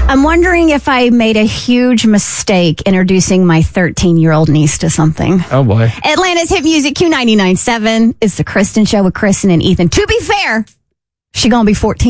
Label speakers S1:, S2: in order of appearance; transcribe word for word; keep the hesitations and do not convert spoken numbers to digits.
S1: I'm wondering if I made a huge mistake introducing my thirteen-year-old niece to something.
S2: Oh, boy.
S1: Atlanta's hit music, Q ninety-nine point seven. It's the Kristen Show with Kristen and Ethan. To be fair, she gonna be fourteen.